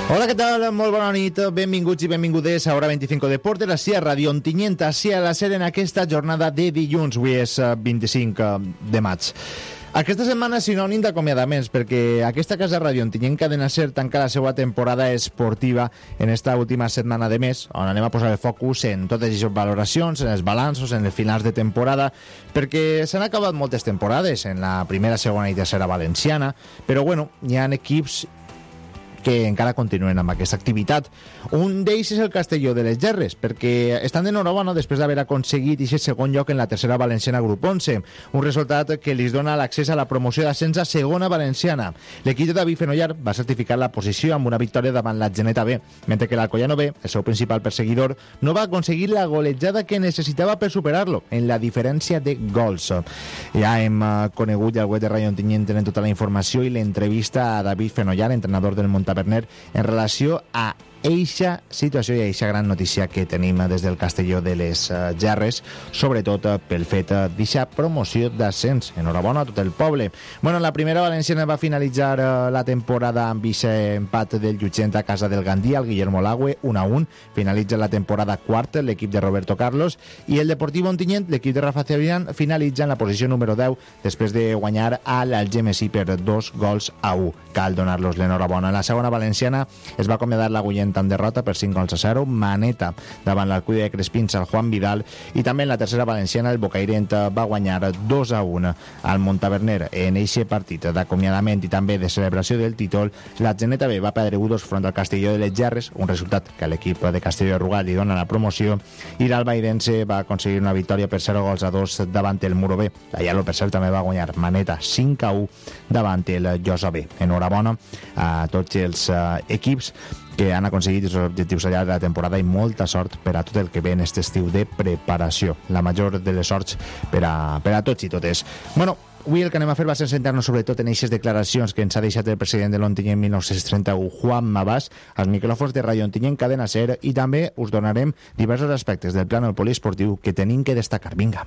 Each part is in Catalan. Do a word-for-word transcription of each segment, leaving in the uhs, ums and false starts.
Hola, què tal? Molt bona nit, benvinguts i benvingudes a Hora vint-i-cinc Deportes, així a Ràdio Ontinyent, així a la SER en aquesta jornada de dilluns. Avui és vint-i-cinc de maig. Aquesta setmana és sinònim d'acomiadaments, perquè aquesta casa Ràdio Ontinyent Cadena SER tanca la seva temporada esportiva en esta última setmana de mes, on anem a posar el focus en totes aquestes valoracions, en els balanços, en els finals de temporada, perquè s'han acabat moltes temporades en la primera, segona i tercera valenciana, però bueno, hi ha equips que encara continuen amb aquesta activitat. Un d'ells és el Castelló de les Gerres, perquè estan d'enhorabona després d'haver aconseguit aquest segon lloc en la tercera valenciana grup onze, un resultat que li dona l'accés a la promoció d'ascens a segona valenciana. L'equip de David Fenollar va certificar la posició amb una victòria davant la Geneta B, mentre que l'Alcoyano B, el seu principal perseguidor, no va aconseguir la golejada que necessitava per superar-lo en la diferència de gols. Ja hem conegut i al web de Ràdio Ontinyent tenen tota la informació i l'entrevista a David Fenollar, entrenador del Montaverner, en relació a eixa situació i eixa gran notícia que tenim des del Castelló de les Gerres, sobretot pel fet d'eixa promoció d'ascens. Enhorabona a tot el poble. Bueno, la primera valenciana va finalitzar la temporada amb eixe empat del Llutxent a casa del Gandia, el Guillermo Lagüe, un a un. Finalitza la temporada quart l'equip de Roberto Carlos, i el Deportivo Ontinyent, l'equip de Rafa Cebrián, finalitza en la posició número deu després de guanyar a l'Algemesí per dos gols a un. Cal donar-los l'enhorabona. En la segona valenciana es va acomiadar l'Agullent en derrota per cinc gols a zero, Maneta davant l'Alcúdia de Crespins al Juan Vidal, i també en la tercera valenciana el Bocairent va guanyar dos a un al Montaverner. En eixe partit d'acomiadament i també de celebració del títol, la Geneta B va perdre u dos front al Castelló de les Gerres, un resultat que a l'equip de Castelló de Rugat li dona la promoció, i l'Albairense va aconseguir una victòria per zero gols a dos davant el Muro B. La Ialo, per cert, també va guanyar Maneta cinc a u davant el Llosa B. Enhorabona a tots els uh, equips que han aconseguit els objectius al llarg de la temporada, i molta sort per a tot el que ve en aquest estiu de preparació. La major de les sorts per a, per a tots i totes. Bueno, avui el que anem a fer va ser centrar-nos sobretot en aquestes declaracions que ens ha deixat el president de l'Ontinyent mil nou-cents trenta-u, Juan Mabás, als micròfons de Ràdio Ontinyent Cadena SER, i també us donarem diversos aspectes del plànol poliesportiu que tenim que destacar. Vinga.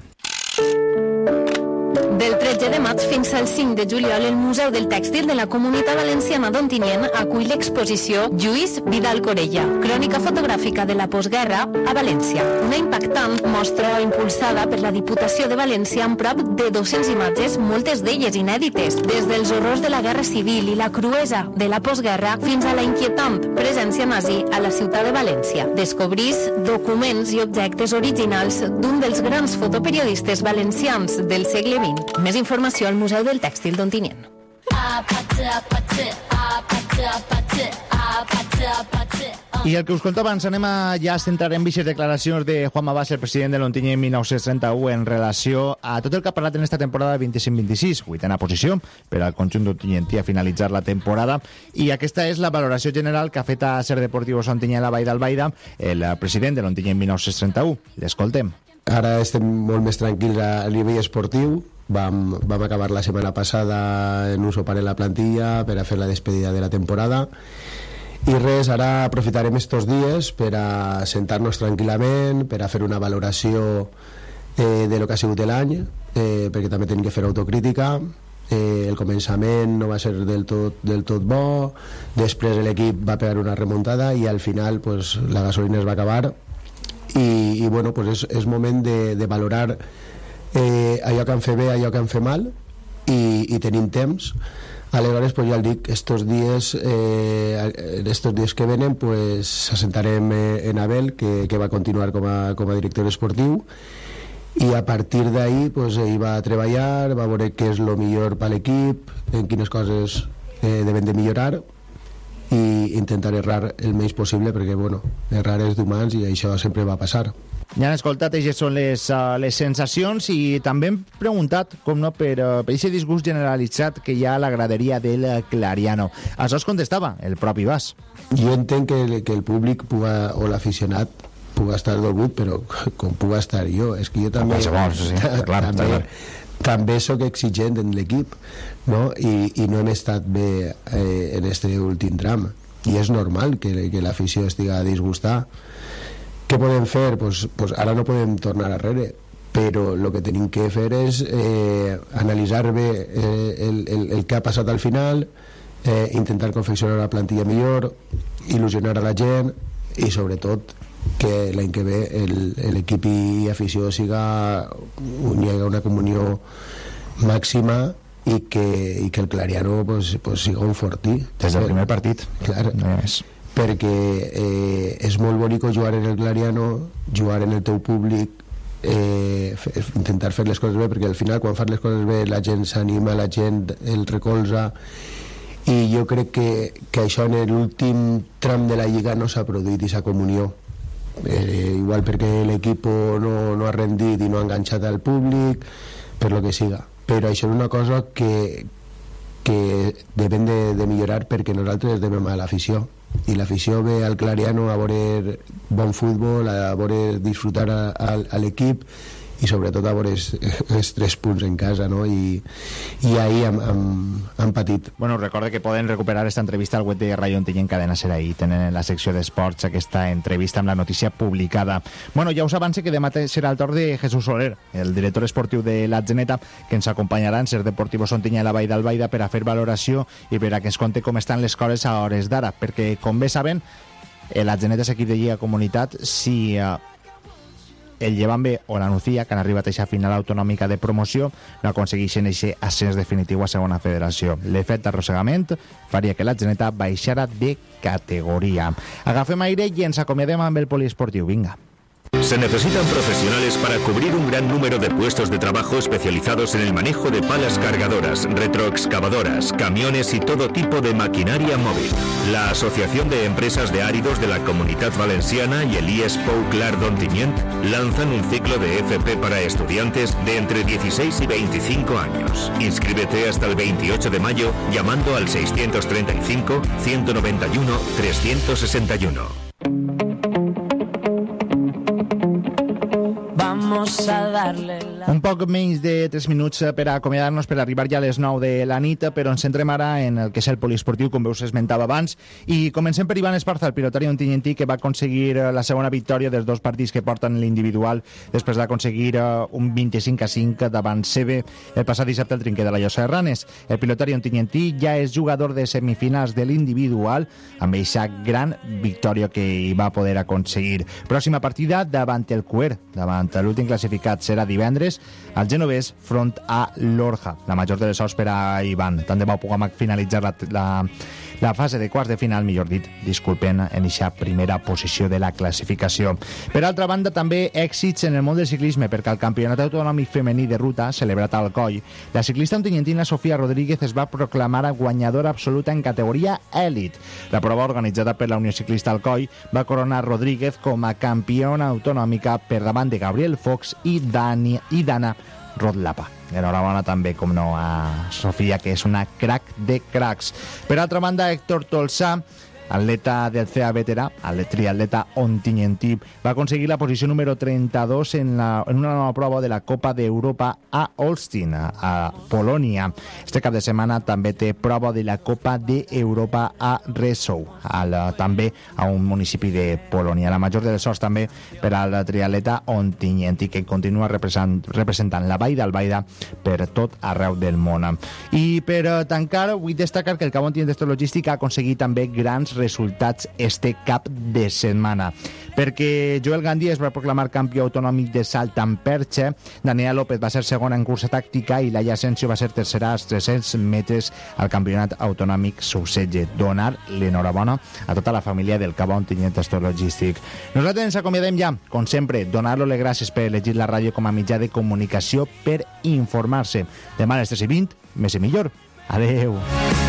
Del tretze de maig fins al cinc de juliol, el Museu del Tèxtil de la Comunitat Valenciana d'Ontinyent acull l'exposició Lluís Vidal Corella, crònica fotogràfica de la postguerra a València. Una impactant mostra impulsada per la Diputació de València amb prop de dues-centes imatges, moltes d'elles inèdites, des dels horrors de la Guerra Civil i la cruesa de la postguerra fins a la inquietant presència nazi a la ciutat de València. Descobrís documents i objectes originals d'un dels grans fotoperiodistes valencians del segle vint. Més informació al Museu del Tèxtil d'Ontinyent. I el que us conto abans, anem a ja centrar en aquestes declaracions de Juan Mabás, el president de l'Ontinyent mil nou-cents trenta-u, en relació a tot el que ha parlat en esta temporada vint-i-cinc vint-i-sis, vuitena posició per al conjunt d'Ontinyentí a finalitzar la temporada, i aquesta és la valoració general que ha fet a SER Deportivos Ontinyent la Vall d'Albaida el president de l'Ontinyent mil nou-cents trenta-u. L'escoltem. Ara estem molt més tranquils a nivell esportiu. Vam, vam acabar la setmana passada en un sopar en la plantilla per a fer la despedida de la temporada, i res, ara aprofitarem estos dies per a sentar-nos tranquil·lament, per a fer una valoració eh, de lo que ha sigut l'any, eh, perquè també tenim que fer autocrítica. Eh, el començament no va ser del tot, del tot bo, després l'equip va pegar una remuntada i al final pues, la gasolina es va acabar, i, i bueno, pues és, és moment de, de valorar eh, allò que han fet bé, allò que han fet mal, i, i tenim temps. Aleshores, pues ja el dic, estos dies eh, estos dies que venen pues assentarem eh, en Abel, que, que va continuar com a, com a director esportiu, i a partir d'ahí pues, ell va treballar, va veure què és el millor per l'equip, en quines coses eh, devem de millorar, i intentar errar el menys possible, perquè bueno, errar és d'humans i això sempre va passar. Ja han escoltat, aquestes són les, uh, les sensacions, i també hem preguntat, com no, per uh, aquest disgust generalitzat que hi ha a la graderia del Clariano. Això es contestava el propi Bas. Jo entenc que, que el públic puga, o l'aficionat puga estar dolgut, però com puga estar jo, és que jo també qualsevol, sí, clar, també, clar. també sóc exigent en l'equip, no? I, i no hem estat bé eh, en este últim tram, i és normal que, que l'afició estigui disgustada. Què podem fer? Pues, pues ara no podem tornar arrere, però el que tenim que fer és eh, analitzar bé eh, el, el, el que ha passat al final, eh, intentar confeccionar la plantilla millor, il·lusionar a la gent i sobretot que l'any que ve l'equip i afició siga hi hagi una comunió màxima i que, i que el Clariano pues, pues siga un fortí des del primer partit, clar, no és. perquè eh, és molt bonic jugar en el Clariano, jugar en el teu públic, eh, fer, intentar fer les coses bé, perquè al final quan fas les coses bé la gent s'anima, la gent el recolza, i jo crec que, que això en l'últim tram de la Lliga no s'ha produït aquesta comunió, eh, igual perquè l'equip no, no ha rendit i no ha enganxat al públic, per lo que siga, però això és una cosa que, que depèn de, de millorar, perquè nosaltres devem a l'afició, i l'afició ve al Clariano a veure bon futbol, a veure disfrutar a, a, a l'equip i sobretot a veure els, els tres punts en casa, no? I, i ahir hem, hem, hem patit. Bueno, recorde que poden recuperar esta entrevista al web de Radio Ontinyent Cadena Ser. Ahí tenen en la secció d'esports aquesta entrevista amb la notícia publicada. Bueno, ja us avance que demà serà el torn de Jesús Soler, el director esportiu de l'Atzeneta, que ens acompanyarà en Ser Deportivo Ontinyent a la Vall d'Albaida per a fer valoració i per a que ens conte com estan les coses a hores d'ara, perquè, com bé saben, l'Atzeneta és equip de Lliga Comunitat. Si eh, el Llevant B o la Nucía, que han arribat a aquesta final autonòmica de promoció, no aconsegueixen aquest ascens definitiu a segona federació. L'efecte arrossegament faria que l'Atzeneta baixara de categoria. Agafem aire i ens acomiadem amb el poliesportiu. Vinga. Se necesitan profesionales para cubrir un gran número de puestos de trabajo especializados en el manejo de palas cargadoras, retroexcavadoras, camiones y todo tipo de maquinaria móvil. La Asociación de Empresas de Áridos de la Comunitat Valenciana y el I E S P O U Clar d'Ontinyent lanzan un ciclo de F P para estudiantes de entre dieciséis y veinticinco años. Inscríbete hasta el veintiocho de mayo llamando al seiscientos treinta y cinco, ciento noventa y uno, trescientos sesenta y uno. Un poc menys de tres minuts per acomiadar-nos, per arribar ja a les nou de la nit, però ens centrem ara en el que és el poliesportiu, com us esmentava abans, i comencem per Ivan Esparza, el pilotari ontinyentí, que va aconseguir la segona victòria dels dos partits que porten l'individual després d'aconseguir un vint-i-cinc a cinc davant C B el passat dissabte al Trinquer de la Llosa de Ranes. El pilotari ontinyentí ja és jugador de semifinals de l'individual amb aquesta gran victòria que hi va poder aconseguir. Pròxima partida davant el Cuer, davant l'últim classificat, serà divendres al genovès front a l'Orja. La major de les sous per a Ivan. Tant de bo puguem finalitzar la, la, la fase de quarts de final, millor dit, disculpen, en aquesta primera posició de la classificació. Per altra banda, també èxits en el món del ciclisme, perquè el Campionat Autonòmic Femení de Ruta, celebrat al Coll, la ciclista ontinyentina Sofia Rodríguez es va proclamar guanyadora absoluta en categoria èlit. La prova organitzada per la Unió Ciclista Alcoi va coronar Rodríguez com a campiona autonòmica per davant de Gabriel Fox i, Dani, i Dana Rodlapa. Enhorabona també, com no, a Sofia, que és una crac de cracs. Per altra banda, Héctor Tolsà, atleta del C E A veterà, el triatleta ontinyentí, va aconseguir la posició número trenta-dos en, la, en una nova prova de la Copa d'Europa a Olsztyn, a Polònia. Este cap de setmana també té prova de la Copa d'Europa a Rzeszów, al, també a un municipi de Polònia. La major de les sorts també per al triatleta ontinyentí, que continua representant, representant la Vall d'Albaida per tot arreu del món. I per tancar, vull destacar que el Cabo Ontinyent Logístic ha aconseguit també grans resultats este cap de setmana, perquè Joel Gandhi es va proclamar campió autonòmic de salt amb perxa, Daniela López va ser segona en cursa tàctica i Laia Asensio va ser tercera als tres-cents metres al campionat autonòmic sub-setze. Donar l'enhorabona a tota la família del Cabo Ontinyent Logístic. Nosaltres ens acomiadem ja, com sempre, donar-lo les gràcies per elegir la ràdio com a mitjà de comunicació per informar-se. Demà a les tres i vint, més i millor. Adeu.